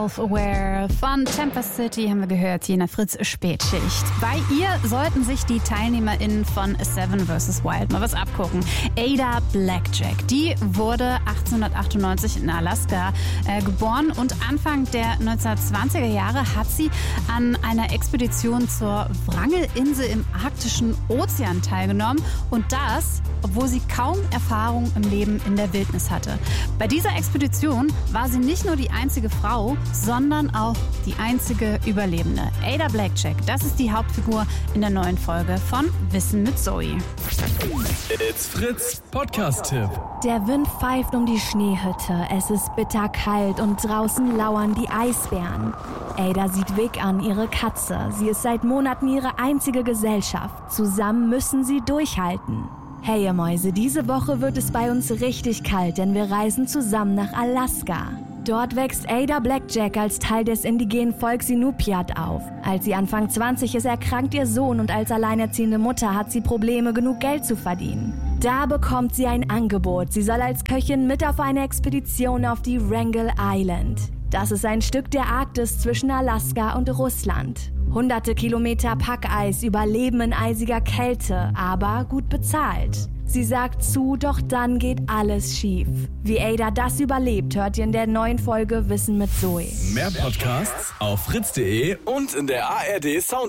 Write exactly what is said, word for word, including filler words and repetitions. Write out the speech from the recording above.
Self-Aware von Tempest City haben wir gehört hier in der Fritz-Spätschicht. Bei ihr sollten sich die TeilnehmerInnen von Seven versus. Wild mal was abgucken. Ada Blackjack, die wurde achtzehnhundertachtundneunzig in Alaska äh, geboren und Anfang der neunzehnhundertzwanziger Jahre hat sie an einer Expedition zur Wrangel-Insel im arktischen Ozean teilgenommen und das, obwohl sie kaum Erfahrung im Leben in der Wildnis hatte. Bei dieser Expedition war sie nicht nur die einzige Frau, sondern auch die einzige Überlebende. Ada Blackjack, das ist die Hauptfigur in der neuen Folge von Wissen mit Zoe. It's Fritz Podcast-Tipp. Der Wind pfeift um die Schneehütte, es ist bitterkalt und draußen lauern die Eisbären. Ada sieht Vic an, ihre Katze. Sie ist seit Monaten ihre einzige Gesellschaft. Zusammen müssen sie durchhalten. Hey ihr Mäuse, diese Woche wird es bei uns richtig kalt, denn wir reisen zusammen nach Alaska. Dort wächst Ada Blackjack als Teil des indigenen Volks Inupiat auf. Als sie Anfang zwanzig ist, erkrankt ihr Sohn und als alleinerziehende Mutter hat sie Probleme, genug Geld zu verdienen. Da bekommt sie ein Angebot. Sie soll als Köchin mit auf eine Expedition auf die Wrangel Island. Das ist ein Stück der Arktis zwischen Alaska und Russland. Hunderte Kilometer Packeis, Überleben in eisiger Kälte, aber gut bezahlt. Sie sagt zu, doch dann geht alles schief. Wie Ada das überlebt, hört ihr in der neuen Folge Wissen mit Zoe. Mehr Podcasts auf fritz punkt de und in der A R D Sound